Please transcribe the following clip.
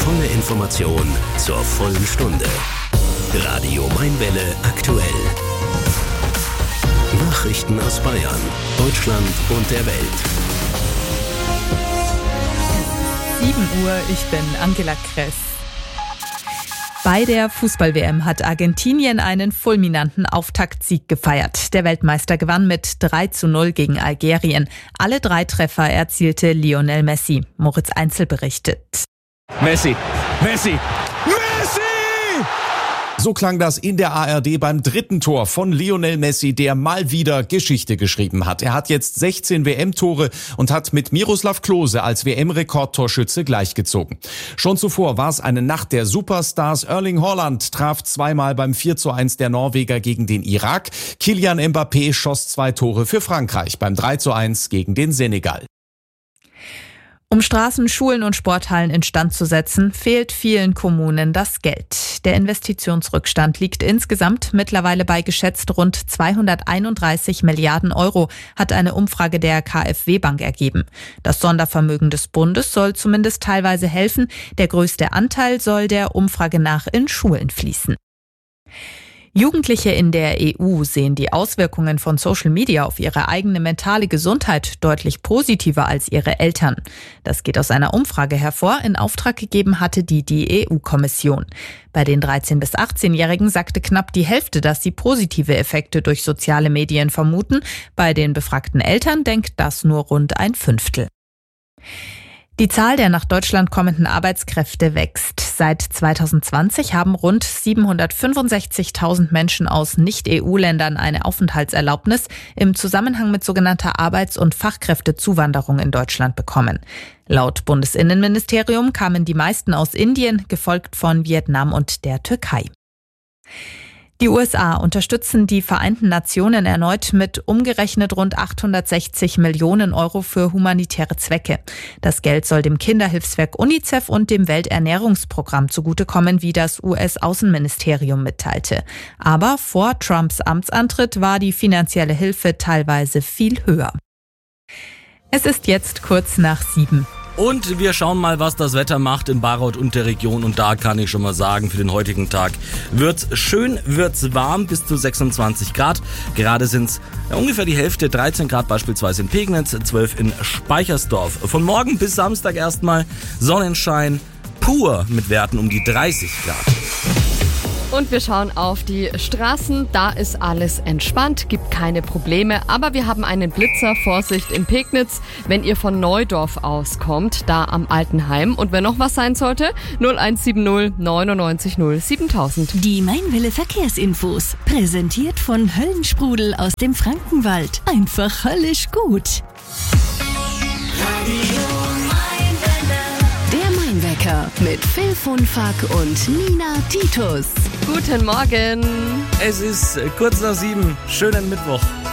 volle Information zur vollen Stunde. Radio Mainwelle aktuell. Nachrichten aus Bayern, Deutschland und der Welt. 7 Uhr, ich bin Angela Kress. Bei der Fußball-WM hat Argentinien einen fulminanten Auftaktsieg gefeiert. Der Weltmeister gewann mit 3:0 gegen Algerien. Alle 3 Treffer erzielte Lionel Messi. Moritz Einzel berichtet. Messi! So klang das in der ARD beim 3. Tor von Lionel Messi, der mal wieder Geschichte geschrieben hat. Er hat jetzt 16 WM-Tore und hat mit Miroslav Klose als WM-Rekordtorschütze gleichgezogen. Schon zuvor war es eine Nacht der Superstars. Erling Haaland traf zweimal beim 4:1 der Norweger gegen den Irak. Kylian Mbappé schoss 2 Tore für Frankreich beim 3:1 gegen den Senegal. Um Straßen, Schulen und Sporthallen instand zu setzen, fehlt vielen Kommunen das Geld. Der Investitionsrückstand liegt insgesamt mittlerweile bei geschätzt rund 231 Milliarden Euro, hat eine Umfrage der KfW-Bank ergeben. Das Sondervermögen des Bundes soll zumindest teilweise helfen. Der größte Anteil soll der Umfrage nach in Schulen fließen. Jugendliche in der EU sehen die Auswirkungen von Social Media auf ihre eigene mentale Gesundheit deutlich positiver als ihre Eltern. Das geht aus einer Umfrage hervor, in Auftrag gegeben hatte die EU-Kommission. Bei den 13- bis 18-Jährigen sagte knapp die Hälfte, dass sie positive Effekte durch soziale Medien vermuten. Bei den befragten Eltern denkt das nur rund ein Fünftel. Die Zahl der nach Deutschland kommenden Arbeitskräfte wächst. Seit 2020 haben rund 765.000 Menschen aus Nicht-EU-Ländern eine Aufenthaltserlaubnis im Zusammenhang mit sogenannter Arbeits- und Fachkräftezuwanderung in Deutschland bekommen. Laut Bundesinnenministerium kamen die meisten aus Indien, gefolgt von Vietnam und der Türkei. Die USA unterstützen die Vereinten Nationen erneut mit umgerechnet rund 860 Millionen Euro für humanitäre Zwecke. Das Geld soll dem Kinderhilfswerk UNICEF und dem Welternährungsprogramm zugutekommen, wie das US-Außenministerium mitteilte. Aber vor Trumps Amtsantritt war die finanzielle Hilfe teilweise viel höher. Es ist jetzt kurz nach 7. Und wir schauen mal, was das Wetter macht in Bayreuth und der Region. Und da kann ich schon mal sagen, für den heutigen Tag wird's schön, wird's warm, bis zu 26 Grad. Gerade sind's ungefähr die Hälfte, 13 Grad beispielsweise in Pegnitz, 12 in Speichersdorf. Von morgen bis Samstag erstmal Sonnenschein pur mit Werten um die 30 Grad. Und wir schauen auf die Straßen, da ist alles entspannt, gibt keine Probleme, aber wir haben einen Blitzer, Vorsicht in Pegnitz, wenn ihr von Neudorf auskommt, da am Altenheim. Und wenn noch was sein sollte, 0170 99 0 7000. Die Mainwelle Verkehrsinfos, präsentiert von Höllensprudel aus dem Frankenwald. Einfach höllisch gut. Wecker mit Phil Funfack und Nina Titus. Guten Morgen. Es ist kurz nach 7. Schönen Mittwoch.